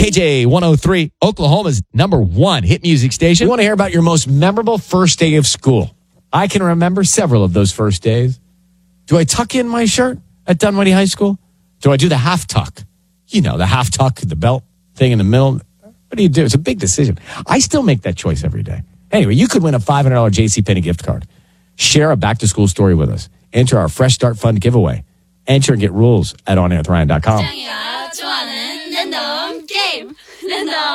KJ 103, Oklahoma's #1 hit music station. We want to hear about your most memorable first day of school. I can remember several of those first days. Do I tuck in my shirt at Dunwoody High School? Do I do the half tuck? You know, the half tuck, the belt thing in the middle. What do you do? It's a big decision. I still make that choice every day. Anyway, you could win a $500 JCPenney gift card. Share a back-to-school story with us. Enter our Fresh Start Fund giveaway. Enter and get rules at onairwithryan.com.